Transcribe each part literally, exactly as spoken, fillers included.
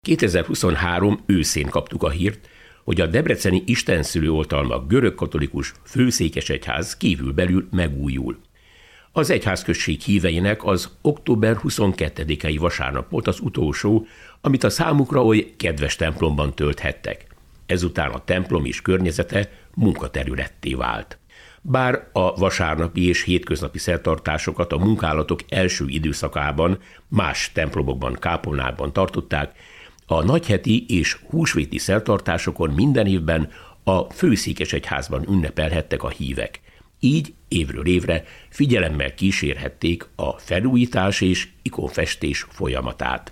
kétezer-huszonhárom őszén kaptuk a hírt, hogy a debreceni istenszülő oltalmak görögkatolikus főszékesegyház kívülbelül megújul. Az egyházközség híveinek az október huszonkettedikei vasárnap volt az utolsó, amit a számukra oly kedves templomban tölthettek. Ezután a templom és környezete munkaterületté vált. Bár a vasárnapi és hétköznapi szertartásokat a munkálatok első időszakában más templomokban, kápolnákban tartották, a nagyheti és húsvéti szertartásokon minden évben a főszékesegyházban ünnepelhettek a hívek. Így évről évre figyelemmel kísérhették a felújítás és ikonfestés folyamatát.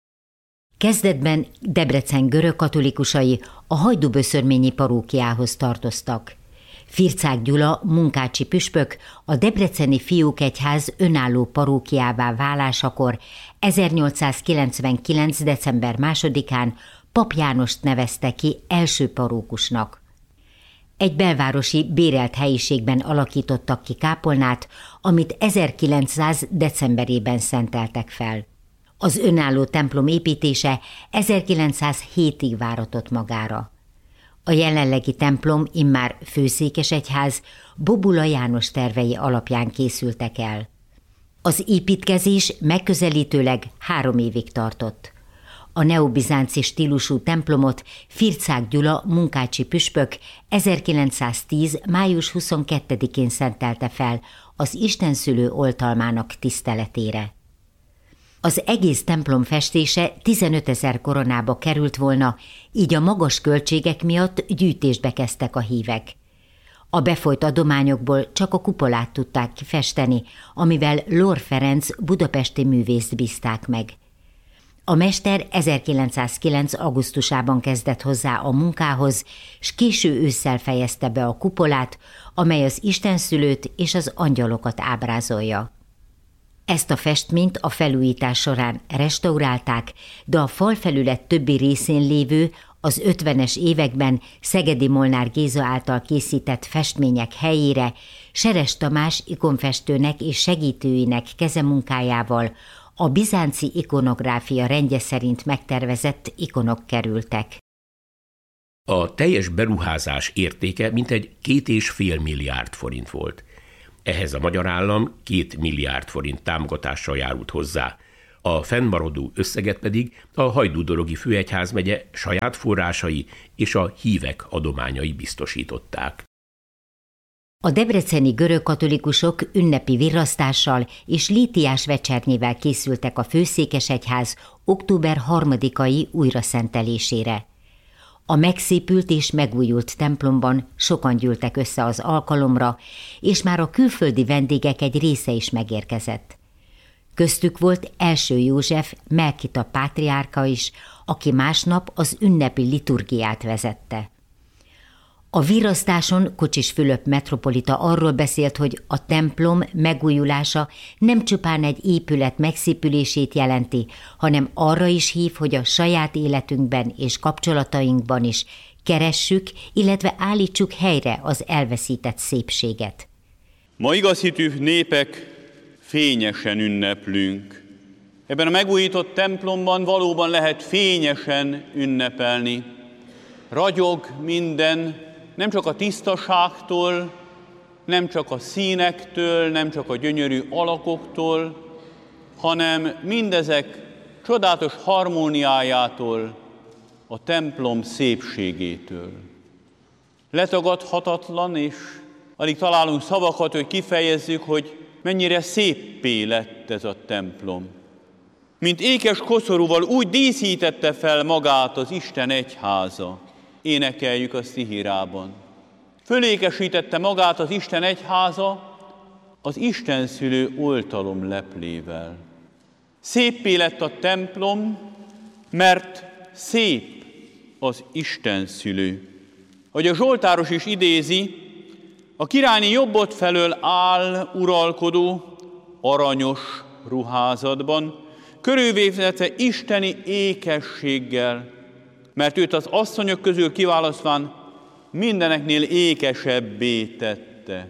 Kezdetben Debrecen görögkatolikusai a hajdúböszörményi parókiához tartoztak. Fircák Gyula munkácsi püspök a debreceni fiókegyház önálló parókiává válásakor ezernyolcszázkilencvenkilenc. december másodikán Pap Jánost nevezte ki első parókusnak. Egy belvárosi bérelt helyiségben alakítottak ki kápolnát, amit ezerkilencszáz. decemberében szenteltek fel. Az önálló templom építése ezerkilencszázhétig váratott magára. A jelenlegi templom immár főszékesegyház Bobula János tervei alapján készültek el. Az építkezés megközelítőleg három évig tartott. A neobizánci stílusú templomot Fircák Gyula munkácsi püspök ezerkilencszáztíz. május huszonkettedikén szentelte fel az istenszülő oltalmának tiszteletére. Az egész templom festése tizenötezer koronába került volna, így a magas költségek miatt gyűjtésbe kezdtek a hívek. A befolyt adományokból csak a kupolát tudták festeni, amivel Lór Ferenc budapesti művészt bízták meg. A mester ezerkilencszázkilenc. augusztusában kezdett hozzá a munkához, s késő ősszel fejezte be a kupolát, amely az istenszülőt és az angyalokat ábrázolja. Ezt a festményt a felújítás során restaurálták, de a falfelület többi részén lévő, az ötvenes években Szegedi Molnár Géza által készített festmények helyére Seres Tamás ikonfestőnek és segítőinek kezemunkájával a bizánci ikonográfia rendje szerint megtervezett ikonok kerültek. A teljes beruházás értéke mintegy két és fél milliárd forint volt. Ehhez a magyar állam két milliárd forint támogatással járult hozzá. A fennmaradó összeget pedig a Hajdúdorogi főegyházmegye saját forrásai és a hívek adományai biztosították. A debreceni görögkatolikusok ünnepi virrasztással és lítiás vecsernyével készültek a főszékesegyház október harmadikai újraszentelésére. A megszépült és megújult templomban sokan gyűltek össze az alkalomra, és már a külföldi vendégek egy része is megérkezett. Köztük volt Első József Melkita pátriárka is, aki másnap az ünnepi liturgiát vezette. A virrasztáson Kocsis Fülöp metropolita arról beszélt, hogy a templom megújulása nem csupán egy épület megszépülését jelenti, hanem arra is hív, hogy a saját életünkben és kapcsolatainkban is keressük, illetve állítsuk helyre az elveszített szépséget. Ma igaz hitű népek fényesen ünneplünk. Ebben a megújított templomban valóban lehet fényesen ünnepelni. Ragyog minden, nem csak a tisztaságtól, nem csak a színektől, nem csak a gyönyörű alakoktól, hanem mindezek csodálatos harmóniájától, a templom szépségétől. Letagadhatatlan, és alig találunk szavakat, hogy kifejezzük, hogy mennyire széppé lett ez a templom. Mint ékes koszorúval úgy díszítette fel magát az Isten egyháza. Énekeljük a szihírában. Fölékesítette magát az Isten egyháza az istenszülő oltalom leplével. Széppé lett a templom, mert szép az istenszülő. Ahogy a Zsoltáros is idézi, a királyné jobbot felől áll uralkodó, aranyos ruházatban, körülvéve isteni ékességgel, mert őt az asszonyok közül kiválasztván mindeneknél ékesebbé tette.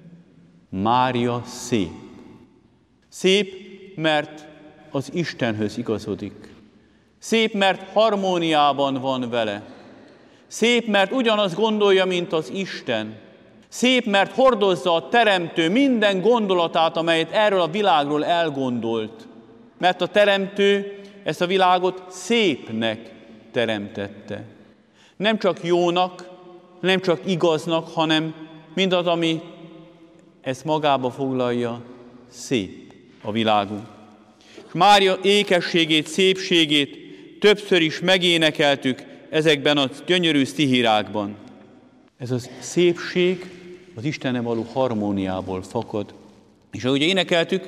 Mária szép. Szép, mert az Istenhöz igazodik. Szép, mert harmóniában van vele. Szép, mert ugyanazt gondolja, mint az Isten. Szép, mert hordozza a Teremtő minden gondolatát, amelyet erről a világról elgondolt. Mert a Teremtő ezt a világot szépnek teremtette. Nem csak jónak, nem csak igaznak, hanem mindaz, ami ezt magába foglalja, szép a világunk. És Mária ékességét, szépségét többször is megénekeltük ezekben a gyönyörű sztichírákban. Ez a szépség az Istennel való harmóniából fakad. És ahogy énekeltük,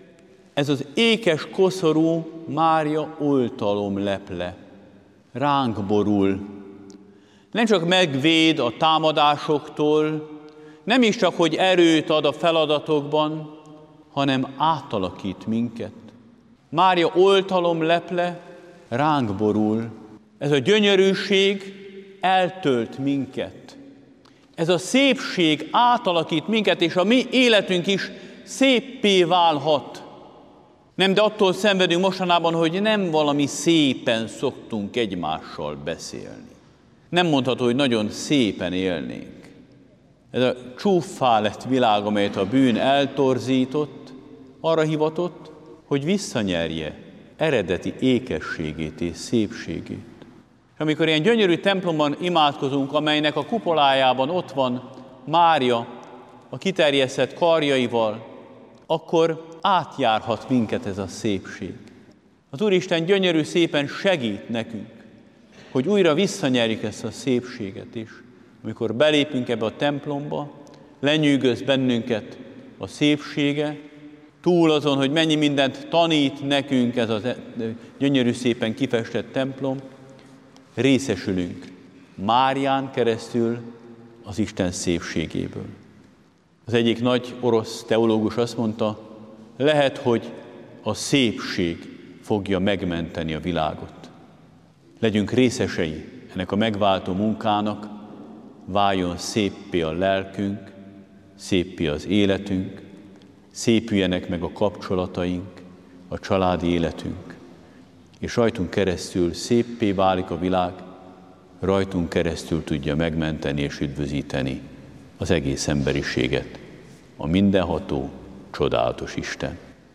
ez az ékes koszorú Mária oltalom leple. Ránk borul. Nem csak megvéd a támadásoktól, nem is csak, hogy erőt ad a feladatokban, hanem átalakít minket. Mária oltalom leple ránk borul. Ez a gyönyörűség eltölt minket. Ez a szépség átalakít minket, és a mi életünk is széppé válhat. Nem, de attól szenvedünk mostanában, hogy nem valami szépen szoktunk egymással beszélni. Nem mondható, hogy nagyon szépen élnénk. Ez a csúffá lett világ, amelyet a bűn eltorzított, arra hivatott, hogy visszanyerje eredeti ékességét és szépségét. És amikor ilyen gyönyörű templomban imádkozunk, amelynek a kupolájában ott van Mária a kiterjesztett karjaival, akkor átjárhat minket ez a szépség. Az Úristen gyönyörű szépen segít nekünk, hogy újra visszanyerjük ezt a szépséget is. Amikor belépünk ebbe a templomba, lenyűgöz bennünket a szépsége, túl azon, hogy mennyi mindent tanít nekünk ez a gyönyörű szépen kifestett templom, részesülünk Márián keresztül az Isten szépségéből. Az egyik nagy orosz teológus azt mondta, lehet, hogy a szépség fogja megmenteni a világot. Legyünk részesei ennek a megváltó munkának, váljon széppé a lelkünk, széppé az életünk, szépüljenek meg a kapcsolataink, a családi életünk, és rajtunk keresztül széppé válik a világ, rajtunk keresztül tudja megmenteni és üdvözíteni az egész emberiséget, a mindenható, csodálatos Isten.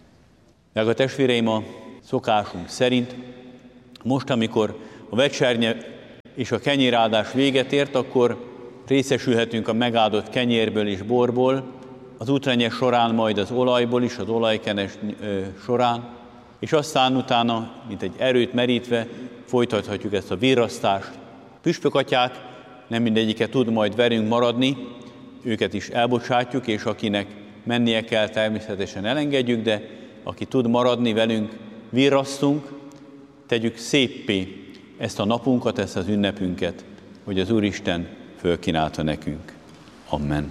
Drága testvéreim, a szokásunk szerint most, amikor a vecsernye és a kenyéráldás véget ért, akkor részesülhetünk a megáldott kenyérből és borból, az útrenyes során majd az olajból is, az olajkenes során, és aztán utána, mint egy erőt merítve, folytathatjuk ezt a virrasztást. Püspökatyák, nem mindegyike tud majd velünk maradni, őket is elbocsátjuk, és akinek mennie kell, természetesen elengedjük, de aki tud maradni velünk, virrasztunk, tegyük széppé ezt a napunkat, ezt az ünnepünket, hogy az Úristen fölkínálta nekünk. Amen.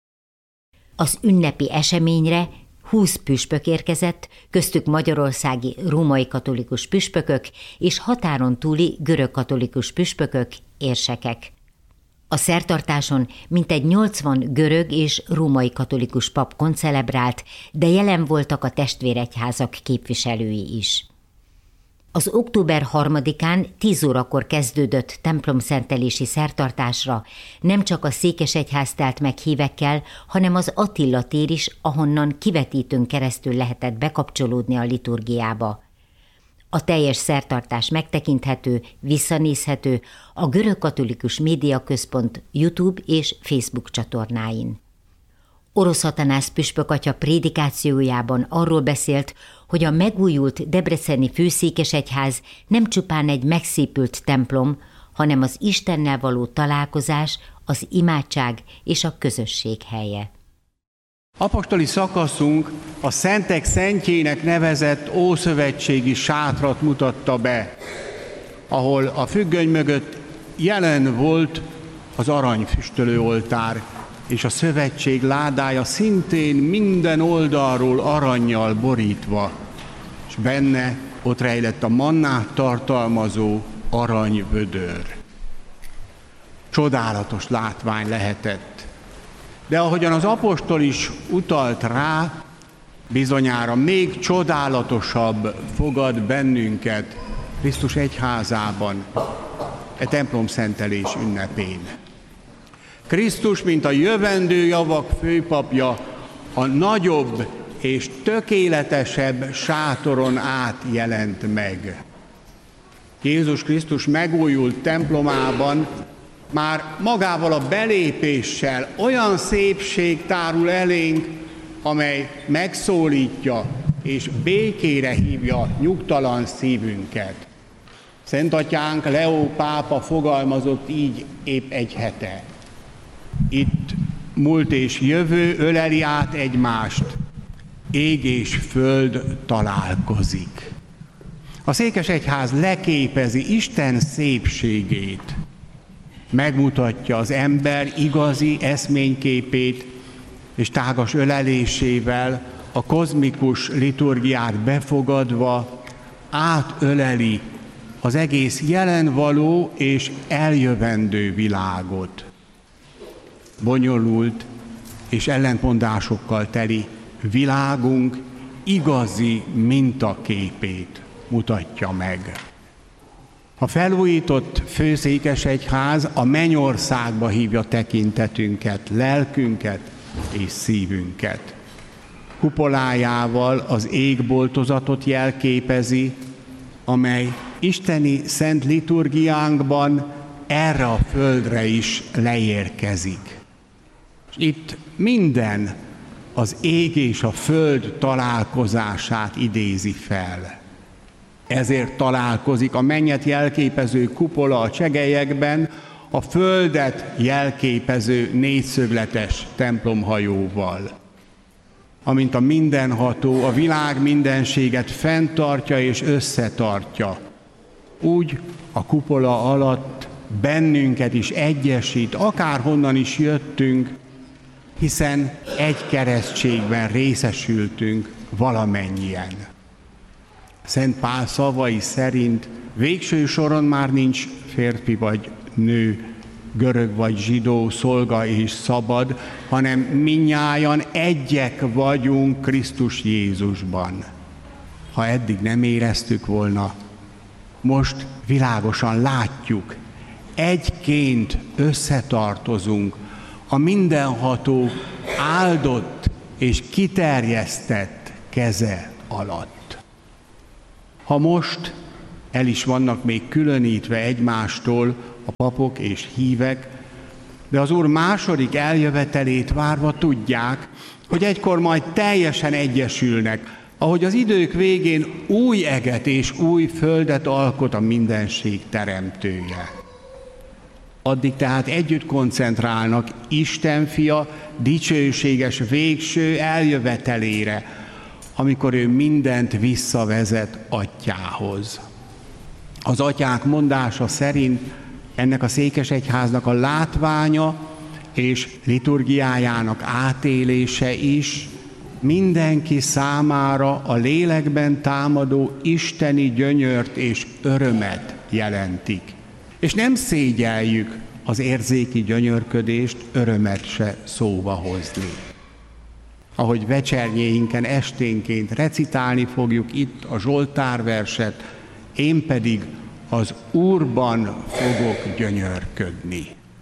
Az ünnepi eseményre húsz püspök érkezett, köztük magyarországi római katolikus püspökök és határon túli görög katolikus püspökök, érsekek. A szertartáson mintegy nyolcvan görög és római katolikus pap koncelebrált, de jelen voltak a testvéregyházak képviselői is. Az október harmadikán tíz órakor kezdődött templomszentelési szertartásra nem csak a székesegyház telt meg hívekkel, hanem az Attila tér is, ahonnan kivetítőn keresztül lehetett bekapcsolódni a liturgiába. A teljes szertartás megtekinthető, visszanézhető a Görög Katolikus Média Központ YouTube és Facebook csatornáin. Orosz Atanász püspökatya prédikációjában arról beszélt, hogy a megújult debreceni főszékesegyház nem csupán egy megszépült templom, hanem az Istennel való találkozás, az imádság és a közösség helye. Apostoli szakaszunk a Szentek Szentjének nevezett ószövetségi sátrat mutatta be, ahol a függöny mögött jelen volt az aranyfüstölő oltár, és a szövetség ládája szintén minden oldalról arannyal borítva, és benne ott rejlett a mannát tartalmazó aranyvödör. Csodálatos látvány lehetett. De ahogyan az apostol is utalt rá, bizonyára még csodálatosabb fogad bennünket Krisztus egyházában, e templom szentelés ünnepén. Krisztus, mint a jövendő javak főpapja, a nagyobb és tökéletesebb sátoron át jelent meg. Jézus Krisztus megújult templomában már magával a belépéssel olyan szépség tárul elénk, amely megszólítja és békére hívja nyugtalan szívünket. Szent Atyánk Leó pápa fogalmazott így épp egy hete. Itt múlt és jövő öleli át egymást, ég és föld találkozik. A székesegyház leképezi Isten szépségét, megmutatja az ember igazi eszményképét, és tágas ölelésével a kozmikus liturgiát befogadva átöleli az egész jelenvaló és eljövendő világot. Bonyolult és ellentmondásokkal teli világunk igazi mintaképét mutatja meg. A felújított főszékesegyház a mennyországba hívja tekintetünket, lelkünket és szívünket. Kupolájával az égboltozatot jelképezi, amely isteni szent liturgiánkban erre a földre is leérkezik. Itt minden az ég és a föld találkozását idézi fel. Ezért találkozik a mennyet jelképező kupola a csegelyekben a földet jelképező négyszögletes templomhajóval. Amint a mindenható a világ mindenséget fenntartja és összetartja, úgy a kupola alatt bennünket is egyesít, akárhonnan is jöttünk, hiszen egy keresztségben részesültünk valamennyien. Szent Pál szavai szerint végső soron már nincs férfi vagy nő, görög vagy zsidó, szolga és szabad, hanem mindnyájan egyek vagyunk Krisztus Jézusban. Ha eddig nem éreztük volna, most világosan látjuk, egyként összetartozunk a mindenható áldott és kiterjesztett keze alatt. Ha most el is vannak még különítve egymástól a papok és hívek, de az Úr második eljövetelét várva tudják, hogy egykor majd teljesen egyesülnek, ahogy az idők végén új eget és új földet alkot a mindenség teremtője. Addig tehát együtt koncentrálnak Isten fia dicsőséges végső eljövetelére, amikor ő mindent visszavezet Atyához. Az atyák mondása szerint ennek a székesegyháznak a látványa és liturgiájának átélése is mindenki számára a lélekben támadó isteni gyönyört és örömet jelentik. És nem szégyeljük az érzéki gyönyörködést, örömet se szóba hozni. Ahogy vecsernyéinken esténként recitálni fogjuk itt a Zsoltárverset, én pedig az Úrban fogok gyönyörködni.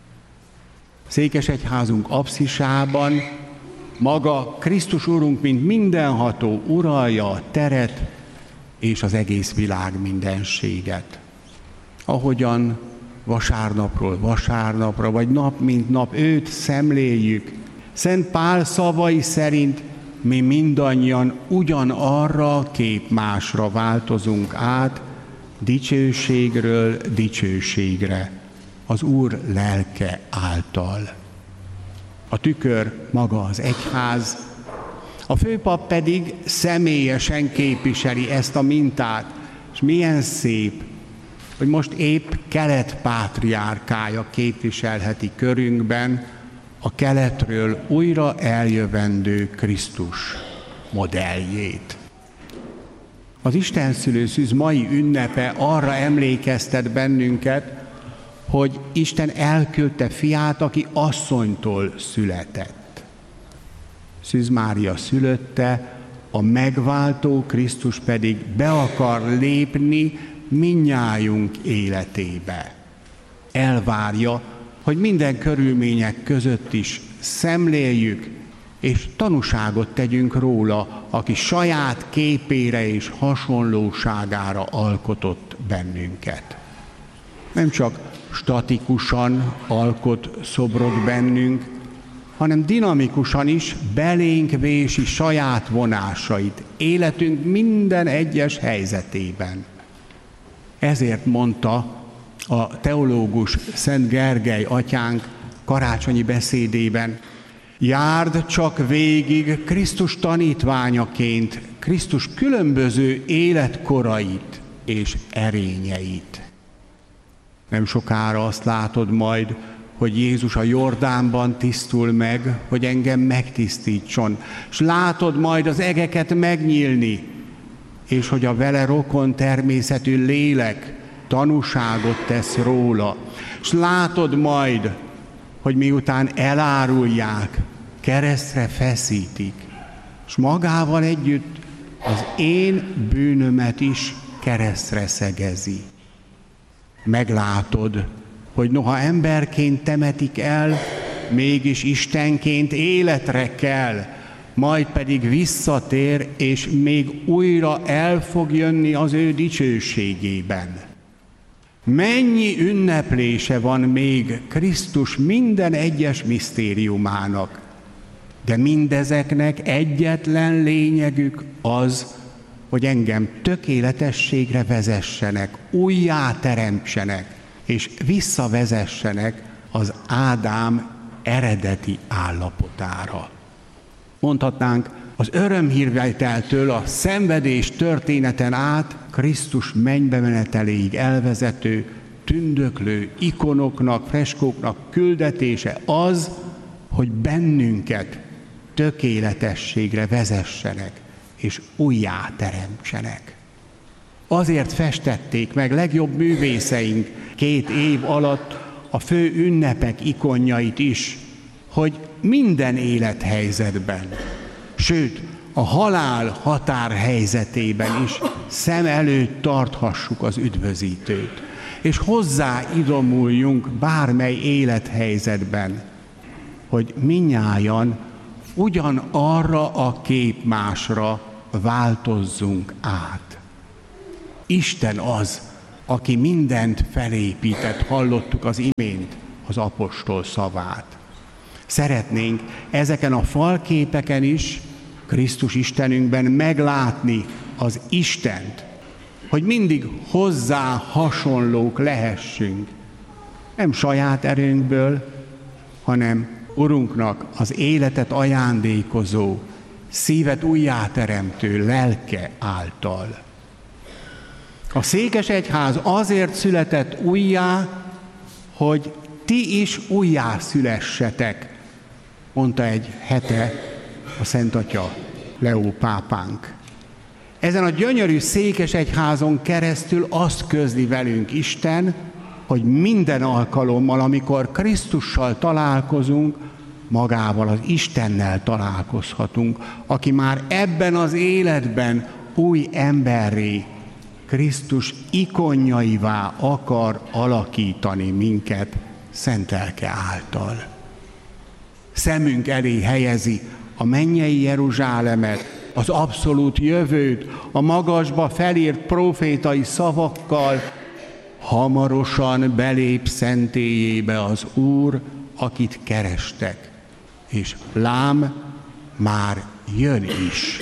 Székesegyházunk apszisában maga Krisztus Urunk, mint mindenható uralja a teret és az egész világ mindenséget. Ahogyan vasárnapról vasárnapra, vagy nap mint nap őt szemléljük, Szent Pál szavai szerint mi mindannyian ugyanarra a képmásra változunk át, dicsőségről dicsőségre, az Úr lelke által. A tükör maga az egyház, a főpap pedig személyesen képviseli ezt a mintát, és milyen szép, hogy most épp Kelet pátriárkája képviselheti körünkben a keletről újra eljövendő Krisztus modelljét. Az Istenszülő szűz mai ünnepe arra emlékeztet bennünket, hogy Isten elküldte fiát, aki asszonytól született. Szűz Mária szülötte, a megváltó Krisztus pedig be akar lépni mindnyájunk életébe. Elvárja, hogy minden körülmények között is szemléljük, és tanúságot tegyünk róla, aki saját képére és hasonlóságára alkotott bennünket. Nem csak statikusan alkot szobrot bennünk, hanem dinamikusan is belénk vési saját vonásait életünk minden egyes helyzetében. Ezért mondta a teológus Szent Gergely atyánk karácsonyi beszédében: járd csak végig Krisztus tanítványaként Krisztus különböző életkorait és erényeit. Nem sokára azt látod majd, hogy Jézus a Jordánban tisztul meg, hogy engem megtisztítson, és látod majd az egeket megnyílni, és hogy a vele rokon természetű lélek tanúságot tesz róla, és látod majd, hogy miután elárulják, keresztre feszítik, és magával együtt az én bűnömet is keresztre szegezi. Meglátod, hogy noha emberként temetik el, mégis Istenként életre kell, majd pedig visszatér, és még újra el fog jönni az ő dicsőségében. Mennyi ünneplése van még Krisztus minden egyes misztériumának, de mindezeknek egyetlen lényegük az, hogy engem tökéletességre vezessenek, újjá teremtsenek, és visszavezessenek az Ádám eredeti állapotára. Mondhatnánk, az örömhírvételtől a szenvedés történeten át Krisztus mennybe meneteléig elvezető, tündöklő ikonoknak, freskóknak küldetése az, hogy bennünket tökéletességre vezessenek, és újjá teremtsenek. Azért festették meg legjobb művészeink két év alatt a fő ünnepek ikonjait is, hogy minden élethelyzetben, sőt, a halál határhelyzetében is szem előtt tarthassuk az üdvözítőt, és hozzá idomuljunk bármely élethelyzetben, hogy mindnyájan ugyanarra a képmásra változzunk át. Isten az, aki mindent felépített, hallottuk az imént az apostol szavát. Szeretnénk ezeken a falképeken is Krisztus Istenünkben meglátni az Istent, hogy mindig hozzá hasonlók lehessünk. Nem saját erőnkből, hanem Urunknak az életet ajándékozó, szívet újjáteremtő lelke által. A székesegyház azért született újjá, hogy ti is újjá szülessetek, mondta egy hete a Szent Atya Leó pápánk. Ezen a gyönyörű székesegyházon keresztül azt közli velünk Isten, hogy minden alkalommal, amikor Krisztussal találkozunk, magával az Istennel találkozhatunk, aki már ebben az életben új emberré, Krisztus ikonjaivá akar alakítani minket szent lelke által. Szemünk elé helyezi a mennyei Jeruzsálemet, az abszolút jövőt, a magasba felírt prófétai szavakkal: hamarosan belép szentélyébe az Úr, akit kerestek, és lám, már jön is.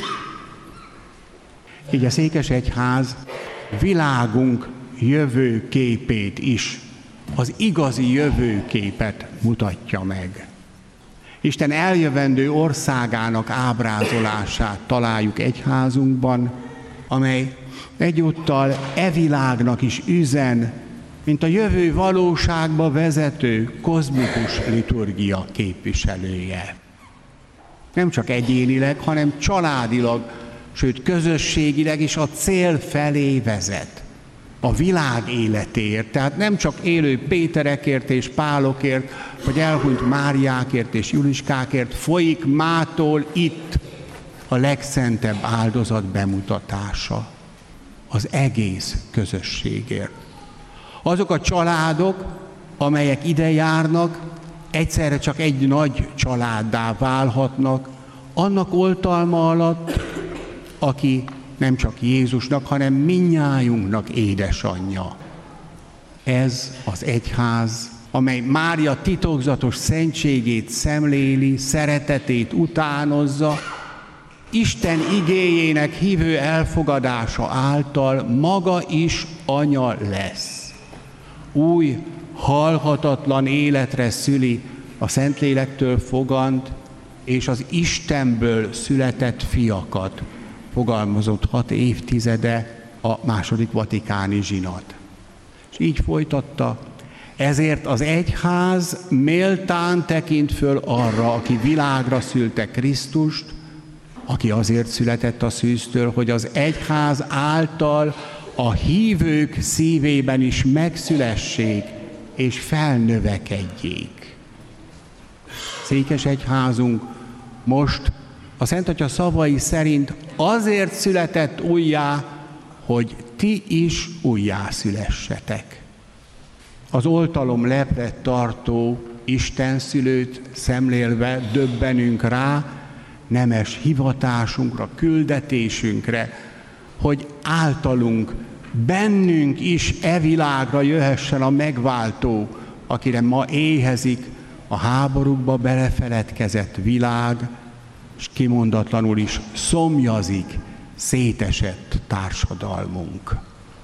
Így a székesegyház világunk jövőképét is, az igazi jövőképet mutatja meg. Isten eljövendő országának ábrázolását találjuk egyházunkban, amely egyúttal e világnak is üzen, mint a jövő valóságba vezető kozmikus liturgia képviselője. Nem csak egyénileg, hanem családilag, sőt közösségileg is a cél felé vezet. A világ életéért, tehát nem csak élő Péterekért és Pálokért, vagy elhunyt Máriákért és Juliskákért folyik mától itt a legszentebb áldozat bemutatása. az egész közösségért. Azok a családok, amelyek ide járnak, egyszerre csak egy nagy családdá válhatnak, annak oltalma alatt, aki nem csak Jézusnak, hanem mindnyájunknak édesanyja. Ez az egyház, amely Mária titokzatos szentségét szemléli, szeretetét utánozza, Isten igéjének hívő elfogadása által maga is anya lesz. Új, halhatatlan életre szüli a Szentlélektől fogant, és az Istenből született fiakat, fogalmazott hat évtizede a második vatikáni zsinat. És így folytatta, ezért az egyház méltán tekint föl arra, aki világra szülte Krisztust, aki azért született a szűztől, hogy az egyház által a hívők szívében is megszülessék és felnövekedjék. Székesegyházunk most a Szent Atya szavai szerint azért született újjá, hogy ti is újjászülessetek. Az oltalom lepre tartó Istenszülőt szemlélve döbbenünk rá, nemes hivatásunkra, küldetésünkre, hogy általunk, bennünk is e világra jöhessen a megváltó, akire ma éhezik a háborúkba belefeledkezett világ, és kimondatlanul is szomjazik szétesett társadalmunk.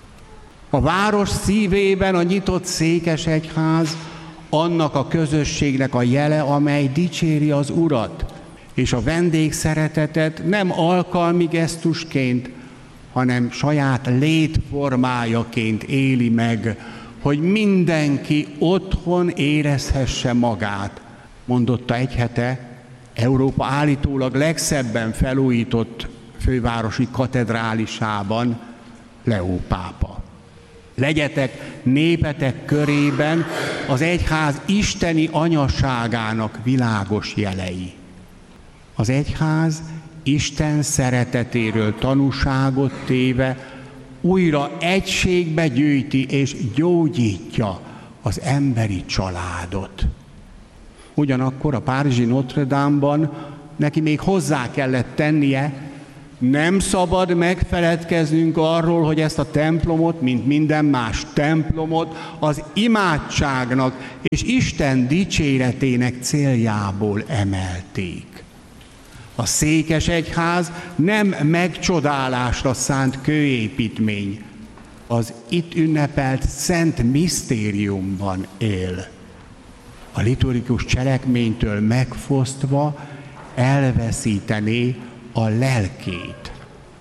A város szívében a nyitott székesegyház annak a közösségnek a jele, amely dicséri az Urat, és a vendégszeretetet nem alkalmi gesztusként, hanem saját létformájaként éli meg, hogy mindenki otthon érezhesse magát, mondotta egy hete Európa állítólag legszebben felújított fővárosi katedrálisában Leó pápa. Legyetek népetek körében az egyház isteni anyaságának világos jelei. Az egyház Isten szeretetéről tanúságot téve újra egységbe gyűjti és gyógyítja az emberi családot. Ugyanakkor a párizsi Notre Dame-ban neki még hozzá kellett tennie, nem szabad megfeledkeznünk arról, hogy ezt a templomot, mint minden más templomot, az imádságnak és Isten dicséretének céljából emelték. A székesegyház nem megcsodálásra szánt kőépítmény, az itt ünnepelt szent misztériumban él. A liturgikus cselekménytől megfosztva elveszítené a lelkét.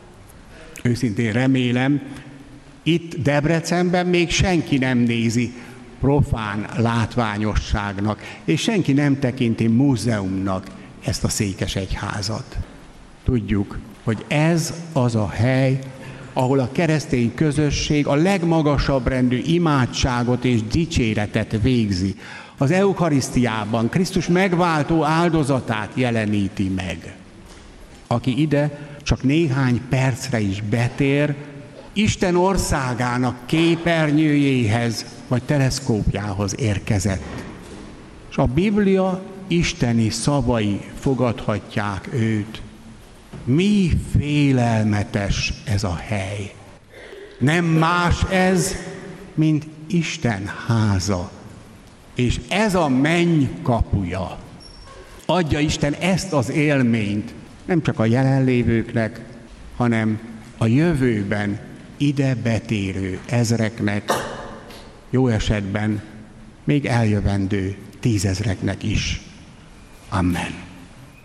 Őszintén remélem, itt Debrecenben még senki nem nézi profán látványosságnak, és senki nem tekinti múzeumnak ezt a székesegyházat. Tudjuk, hogy ez az a hely, ahol a keresztény közösség a legmagasabb rendű imádságot és dicséretet végzi. Az eukarisztiában Krisztus megváltó áldozatát jeleníti meg. Aki ide csak néhány percre is betér, Isten országának képernyőjéhez vagy teleszkópjához érkezett. És a Biblia isteni szavai fogadhatják őt. Mi félelmetes ez a hely. Nem más ez, mint Isten háza. És ez a menny kapuja. Adja Isten ezt az élményt, nem csak a jelenlévőknek, hanem a jövőben ide betérő ezreknek, jó esetben még eljövendő tízezreknek is. Amen.